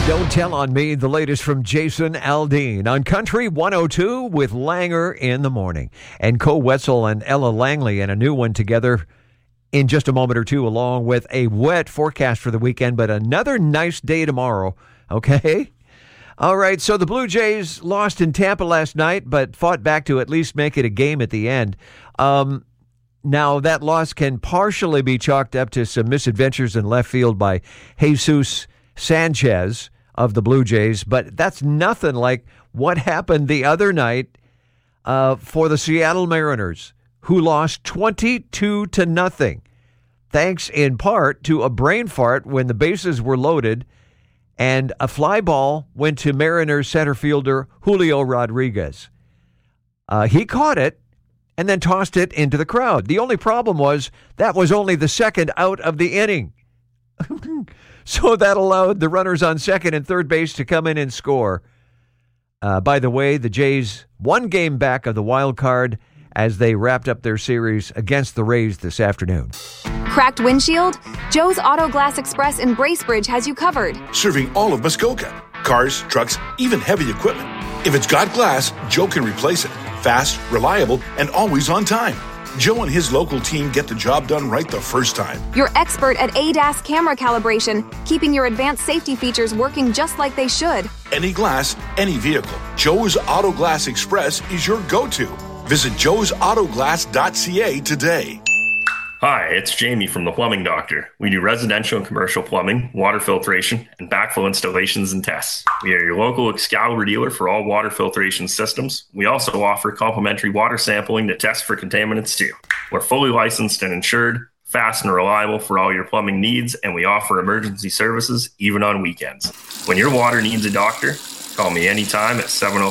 Don't Tell on Me, the latest from Jason Aldean on Country 102 with Langer in the morning. And Cole Wetzel and Ella Langley and a new one together in just a moment or two, along with a wet forecast for the weekend, but another nice day tomorrow, okay? All right, so the Blue Jays lost in Tampa last night, but fought back to at least make it a game at the end. Now, that loss can partially be chalked up to some misadventures in left field by Jesus Sanchez of the Blue Jays, but that's nothing like what happened the other night for the Seattle Mariners, who lost 22-0, thanks in part to a brain fart when the bases were loaded and a fly ball went to Mariners center fielder Julio Rodriguez. He caught it and then tossed it into the crowd. The only problem was that was only the second out of the inning. So that allowed the runners on second and third base to come in and score. By the way, the Jays one game back of the wild card as they wrapped up their series against the Rays this afternoon. Cracked windshield? Joe's Auto Glass Express in Bracebridge has you covered. Serving all of Muskoka. Cars, trucks, even heavy equipment. If it's got glass, Joe can replace it. Fast, reliable, and always on time. Joe and his local team get the job done right the first time. You're expert at ADAS camera calibration, keeping your advanced safety features working just like they should. Any glass, any vehicle. Joe's Auto Glass Express is your go-to. Visit joesautoglass.ca today. Hi, it's Jamie from The Plumbing Doctor. We do residential and commercial plumbing, water filtration, and backflow installations and tests. We are your local Excalibur dealer for all water filtration systems. We also offer complimentary water sampling to test for contaminants too. We're fully licensed and insured, fast and reliable for all your plumbing needs, and we offer emergency services even on weekends. When your water needs a doctor, call me anytime at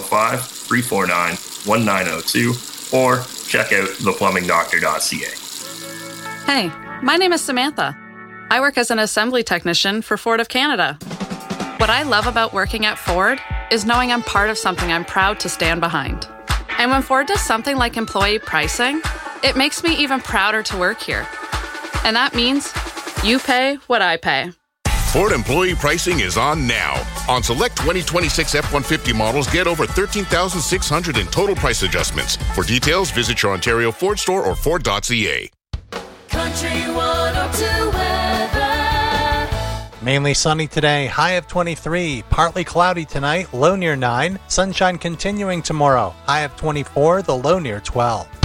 705-349-1902 or check out theplumbingdoctor.ca. Hey, my name is Samantha. I work as an assembly technician for Ford of Canada. What I love about working at Ford is knowing I'm part of something I'm proud to stand behind. And when Ford does something like employee pricing, it makes me even prouder to work here. And that means you pay what I pay. Ford employee pricing is on now. On select 2026 F-150 models, get over $13,600 in total price adjustments. For details, visit your Ontario Ford store or Ford.ca. Country 102 weather. Mainly sunny today, high of 23. Partly cloudy tonight, low near 9. Sunshine continuing tomorrow, high of 24, the low near 12.